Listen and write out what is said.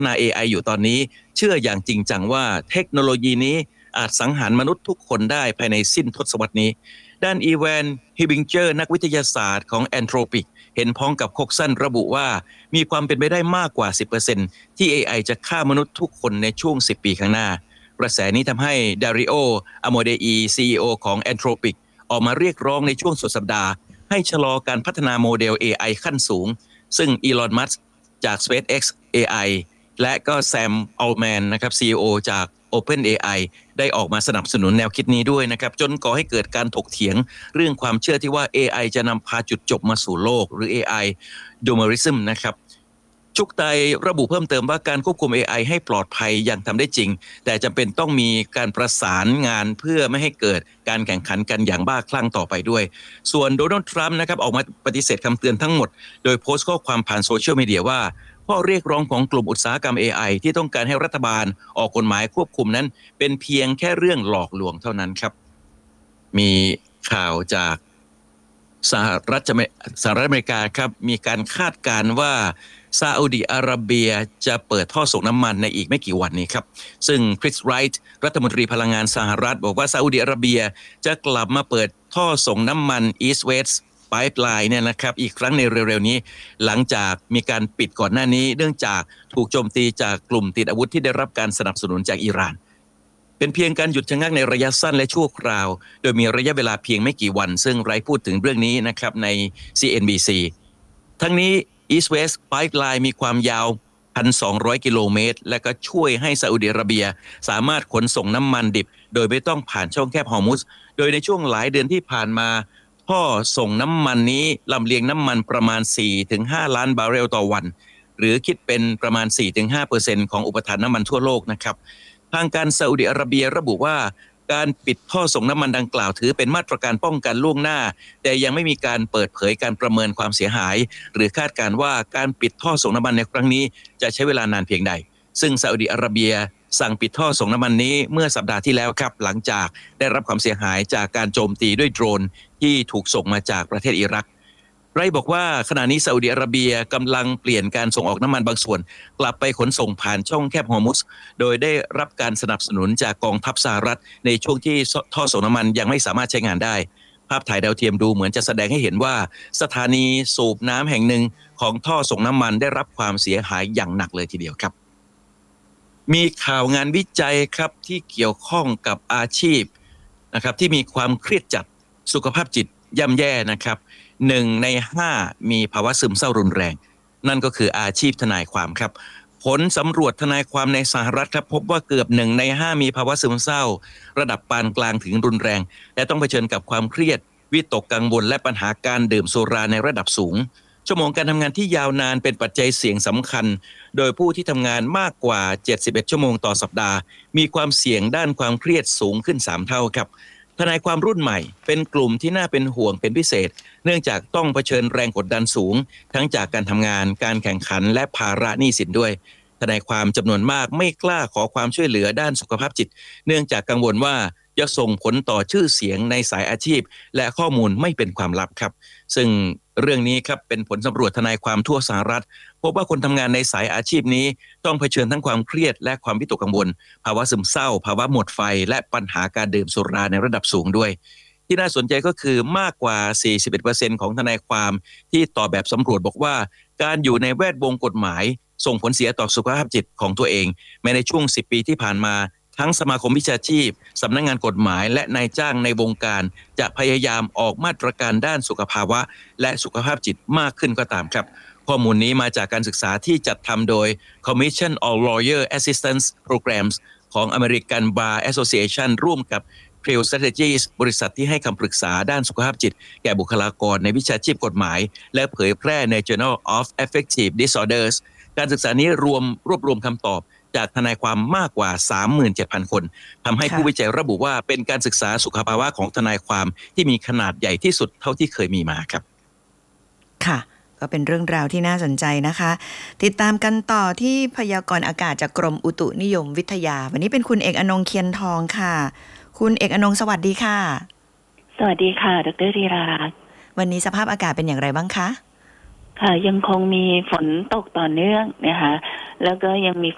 นา AI อยู่ตอนนี้เชื่ออย่างจริงจังว่าเทคโนโลยีนี้อาจสังหารมนุษย์ทุกคนได้ภายในสิ้นทศวรรษนี้ด้านอีแวนฮิบิงเจอร์นักวิทยาศาสตร์ของ Anthropic เห็นพ้องกับโคกซันระบุว่ามีความเป็นไปได้มากกว่า 10% ที่ AI จะฆ่ามนุษย์ทุกคนในช่วง 10 ปีข้างหน้ากระแสนี้ทำให้ดาริโอ อโมเดอี CEO ของ Anthropic ออกมาเรียกร้องในช่วงสุดสัปดาห์ให้ชะลอการพัฒนาโมเดล AI ขั้นสูงซึ่งอีลอน มัสก์จาก SpaceX AI และก็แซม อัลแมนนะครับ CEO จาก OpenAI ได้ออกมาสนับสนุนแนวคิดนี้ด้วยนะครับจนก่อให้เกิดการถกเถียงเรื่องความเชื่อที่ว่า AI จะนำพาจุดจบมาสู่โลกหรือ AI Domerism นะครับชุกไตระบุเพิ่มเติมว่าการควบคุม AI ให้ปลอดภัยยังทำได้จริงแต่จำเป็นต้องมีการประสานงานเพื่อไม่ให้เกิดการแข่งขันกันอย่างบ้าคลั่งต่อไปด้วยส่วนโดนัลด์ทรัมป์นะครับออกมาปฏิเสธคำเตือนทั้งหมดโดยโพสต์ข้อความผ่านโซเชียลมีเดียว่าข้อเรียกร้องของกลุ่มอุตสาหกรรม AI ที่ต้องการให้รัฐบาลออกกฎหมายควบคุมนั้นเป็นเพียงแค่เรื่องหลอกลวงเท่านั้นครับมีข่าวจากสหรัฐอเมริกาครับมีการคาดการณ์ว่าซาอุดิอาระเบียจะเปิดท่อส่งน้ำมันในอีกไม่กี่วันนี้ครับซึ่งคริสไรท์รัฐมนตรีพลังงานสหรัฐบอกว่าซาอุดิอาระเบียจะกลับมาเปิดท่อส่งน้ำมัน East West Pipeline เนี่ยนะครับอีกครั้งในเร็วๆนี้หลังจากมีการปิดก่อนหน้านี้เนื่องจากถูกโจมตีจากกลุ่มติดอาวุธที่ได้รับการสนับสนุนจากอิหร่านเป็นเพียงการหยุดชะงักในระยะสั้นและชั่วคราวโดยมีระยะเวลาเพียงไม่กี่วันซึ่งไรท์พูดถึงเรื่องนี้นะครับใน CNBC ทั้งนี้ East West Pipeline มีความยาว 1,200 กิโลเมตรและก็ช่วยให้ซาอุดิอาระเบียสามารถขนส่งน้ำมันดิบโดยไม่ต้องผ่านช่องแคบฮอร์มุซโดยในช่วงหลายเดือนที่ผ่านมาท่อส่งน้ำมันนี้ลำเลียงน้ำมันประมาณ 4-5 ล้านบาร์เรลต่อวันหรือคิดเป็นประมาณ 4-5% ของอุปทานน้ำมันทั่วโลกนะครับทางการซาอุดิอาระเบียระบุว่าการปิดท่อส่งน้ำมันดังกล่าวถือเป็นมาตรการป้องกันล่วงหน้าแต่ยังไม่มีการเปิดเผยการประเมินความเสียหายหรือคาดการณ์ว่าการปิดท่อส่งน้ำมันในครั้งนี้จะใช้เวลานานเพียงใดซึ่งซาอุดิอาระเบียสั่งปิดท่อส่งน้ำมันนี้เมื่อสัปดาห์ที่แล้วครับหลังจากได้รับความเสียหายจากการโจมตีด้วยโดรนที่ถูกส่งมาจากประเทศอิรักไรบอกว่าขณะนี้ซาอุดิอาระเบียกำลังเปลี่ยนการส่งออกน้ำมันบางส่วนกลับไปขนส่งผ่านช่องแคบฮอร์มุซโดยได้รับการสนับสนุนจากกองทัพสหรัฐในช่วงที่ท่อส่งน้ำมันยังไม่สามารถใช้งานได้ภาพถ่ายดาวเทียมดูเหมือนจะแสดงให้เห็นว่าสถานีสูบน้ำแห่งหนึ่งของท่อส่งน้ำมันได้รับความเสียหายอย่างหนักเลยทีเดียวครับมีข่าวงานวิจัยครับที่เกี่ยวข้องกับอาชีพนะครับที่มีความเครียดจัดสุขภาพจิตย่ำแย่นะครับ1 ใน 5มีภาวะซึมเศร้ารุนแรงนั่นก็คืออาชีพทนายความครับผลสำรวจทนายความในสหรัฐครับพบว่าเกือบ1 ใน 5มีภาวะซึมเศร้าระดับปานกลางถึงรุนแรงและต้องเผชิญกับความเครียดวิตกกังวลและปัญหาการดื่มสุราในระดับสูงชั่วโมงการทำงานที่ยาวนานเป็นปัจจัยเสี่ยงสำคัญโดยผู้ที่ทำงานมากกว่า71ชั่วโมงต่อสัปดาห์มีความเสี่ยงด้านความเครียดสูงขึ้น3เท่าครับทนายความรุ่นใหม่เป็นกลุ่มที่น่าเป็นห่วงเป็นพิเศษเนื่องจากต้องเผชิญแรงกดดันสูงทั้งจากการทำงานการแข่งขันและภาระหนี้สินด้วยทนายความจำนวนมากไม่กล้าขอความช่วยเหลือด้านสุขภาพจิตเนื่องจากกังวลว่าจะส่งผลต่อชื่อเสียงในสายอาชีพและข้อมูลไม่เป็นความลับครับซึ่งเรื่องนี้ครับเป็นผลสำรวจทนายความทั่วสหรัฐพบว่าคนทำงานในสายอาชีพนี้ต้องเผชิญทั้งความเครียดและความวิตกกังวลภาวะซึมเศร้าภาวะหมดไฟและปัญหาการดื่มสุราในระดับสูงด้วยที่น่าสนใจก็คือมากกว่า 41% ของทนายความที่ตอบแบบสำรวจบอกว่าการอยู่ในแวดวงกฎหมายส่งผลเสียต่อสุขภาพจิตของตัวเองแม้ในช่วง10 ปีที่ผ่านมาทั้งสมาคมวิชาชีพสำนักงานกฎหมายและนายจ้างในวงการจะพยายามออกมาตรการด้านสุขภาวะและสุขภาพจิตมากขึ้นก็ตามครับข้อมูลนี้มาจากการศึกษาที่จัดทำโดย Commission on Lawyer Assistance Programs ของ American Bar Association ร่วมกับ Peel Strategies บริษัทที่ให้คำปรึกษาด้านสุขภาพจิตแก่บุคลากรในวิชาชีพกฎหมายและเผยแพร่ใน Journal of Affective Disorders การศึกษานี้รวบรวมคำตอบจากทนายความมากกว่า 37,000 คนทำให้ผู้วิจัยระบุว่าเป็นการศึกษาสุขภาวะของทนายความที่มีขนาดใหญ่ที่สุดเท่าที่เคยมีมาครับค่ะก็เป็นเรื่องราวที่น่าสนใจนะคะติดตามกันต่อที่พยากรณ์อากาศจากกรมอุตุนิยมวิทยาวันนี้เป็นคุณเอกอนงค์เคียนทองค่ะคุณเอกอนงค์สวัสดีค่ะสวัสดีค่ะดร.ธีรารัตน์วันนี้สภาพอากาศเป็นอย่างไรบ้างคะค่ะยังคงมีฝนตกต่อเนื่องนะคะแล้วก็ยังมีฝ